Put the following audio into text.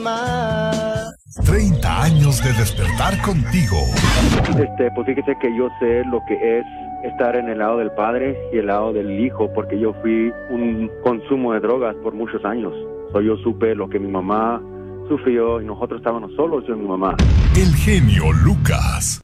30 años de despertar contigo. Pues fíjese que yo sé lo que es estar en el lado del padre y el lado del hijo, porque yo fui un consumo de drogas por muchos años. Yo supe lo que mi mamá sufrió y nosotros estábamos solos, yo y mi mamá. El genio Lucas.